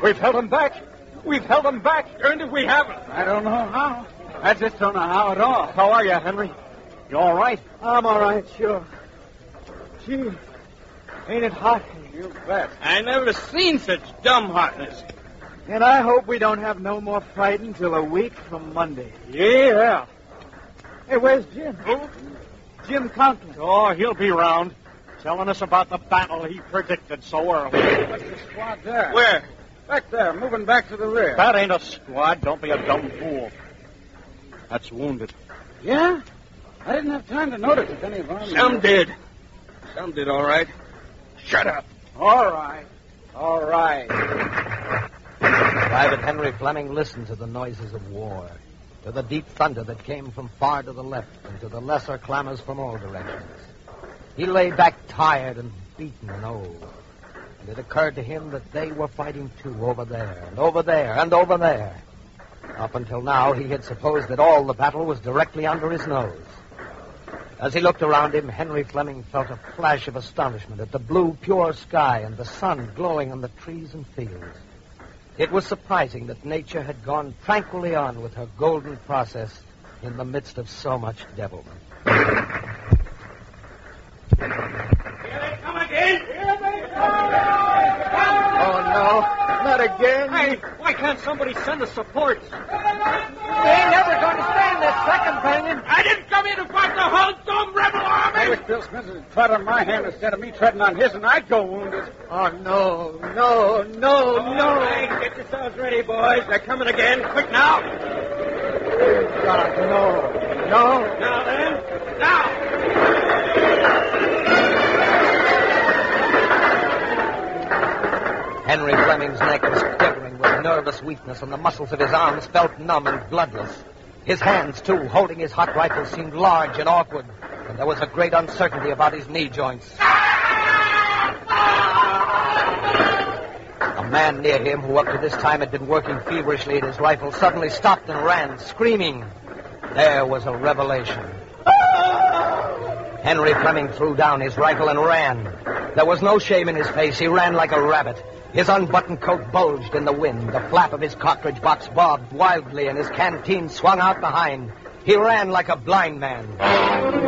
We've held them back. We've held them back. And we haven't. I don't know how. I just don't know how at all. How are you, Henry? You all right? I'm all right, sure. Gee, ain't it hot? You bet. I never seen such dumb hotness. And I hope we don't have no more fighting till a week from Monday. Yeah. Hey, where's Jim? Who? Jim Conklin. Oh, he'll be round, telling us about the battle he predicted so early. What's the squad there? Where? Back there, moving back to the rear. That ain't a squad. Don't be a dumb fool. That's wounded. Yeah? I didn't have time to notice if any of them... Some did. Some did all right. Shut up. All right. All right. Private Henry Fleming listened to the noises of war, to the deep thunder that came from far to the left, and to the lesser clamors from all directions. He lay back tired and beaten and old, and it occurred to him that they were fighting too over there, and over there, and over there. Up until now, he had supposed that all the battle was directly under his nose. As he looked around him, Henry Fleming felt a flash of astonishment at the blue, pure sky and the sun glowing on the trees and fields. It was surprising that nature had gone tranquilly on with her golden process in the midst of so much devilment. Here they come again. Here they Oh, no. Not again. Hey, why can't somebody send us support? We ain't never going to stand this second banging. I didn't come here to fight the whole dumb rebel I army. wish Bill Smith had trod on my hand instead of me treading on his, and I'd go wounded. Oh, no, no, no, All no. right, get yourselves ready, boys. They're coming again. Quick now. God, no. No. Now then. Now. Henry Fleming's neck was quivering with nervous weakness, and the muscles of his arms felt numb and bloodless. His hands, too, holding his hot rifle, seemed large and awkward, and there was a great uncertainty about his knee joints. A man near him, who up to this time had been working feverishly at his rifle, suddenly stopped and ran, screaming. There was a revelation. Henry Fleming threw down his rifle and ran. There was no shame in his face. He ran like a rabbit. His unbuttoned coat bulged in the wind. The flap of his cartridge box bobbed wildly, and his canteen swung out behind. He ran like a blind man.